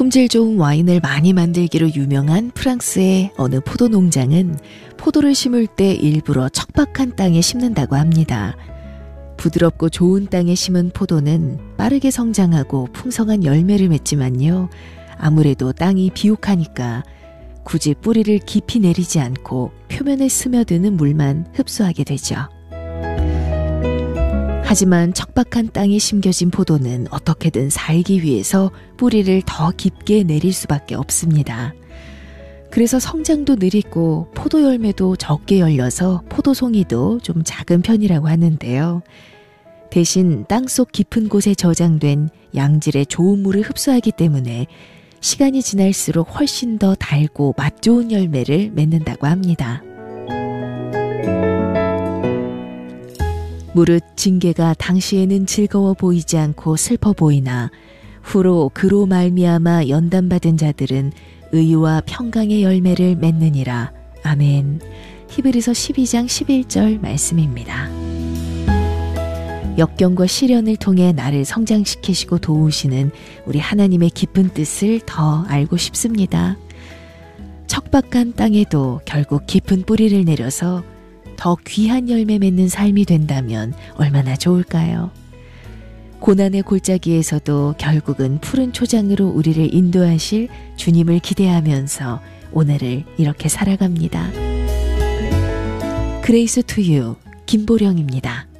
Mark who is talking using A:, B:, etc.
A: 품질 좋은 와인을 많이 만들기로 유명한 프랑스의 어느 포도 농장은 포도를 심을 때 일부러 척박한 땅에 심는다고 합니다. 부드럽고 좋은 땅에 심은 포도는 빠르게 성장하고 풍성한 열매를 맺지만요. 아무래도 땅이 비옥하니까 굳이 뿌리를 깊이 내리지 않고 표면에 스며드는 물만 흡수하게 되죠. 하지만 척박한 땅에 심겨진 포도는 어떻게든 살기 위해서 뿌리를 더 깊게 내릴 수밖에 없습니다. 그래서 성장도 느리고 포도 열매도 적게 열려서 포도송이도 좀 작은 편이라고 하는데요. 대신 땅속 깊은 곳에 저장된 양질의 좋은 물을 흡수하기 때문에 시간이 지날수록 훨씬 더 달고 맛 좋은 열매를 맺는다고 합니다. 무릇 징계가 당시에는 즐거워 보이지 않고 슬퍼 보이나 후로 그로 말미암아 연단받은 자들은 의와 평강의 열매를 맺느니라. 아멘. 히브리서 12장 11절 말씀입니다. 역경과 시련을 통해 나를 성장시키시고 도우시는 우리 하나님의 깊은 뜻을 더 알고 싶습니다. 척박한 땅에도 결국 깊은 뿌리를 내려서 더 귀한 열매 맺는 삶이 된다면 얼마나 좋을까요? 고난의 골짜기에서도 결국은 푸른 초장으로 우리를 인도하실 주님을 기대하면서 오늘을 이렇게 살아갑니다. 그레이스 투 유 김보령입니다.